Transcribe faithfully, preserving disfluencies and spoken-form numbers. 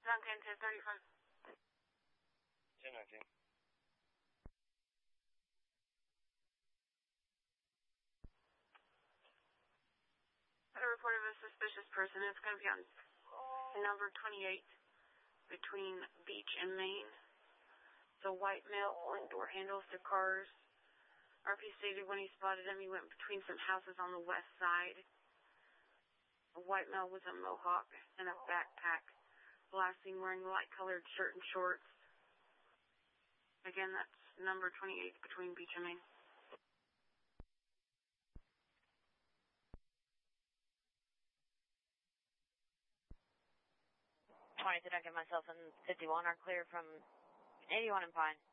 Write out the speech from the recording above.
Duncan, ten thirty-five. ten nineteen. Got a report of a suspicious person. It's going to be on number twenty-eight between Beach and Main. The white male pulling door handles to cars. R P stated when he spotted him, he went between some houses on the west side. A white male with a mohawk and a backpack. Last seen wearing a light-colored shirt and shorts. Again, that's number twenty-eight between Beach and Main. twenty, did I get myself in fifty-one? Are clear from eighty-one and Pine.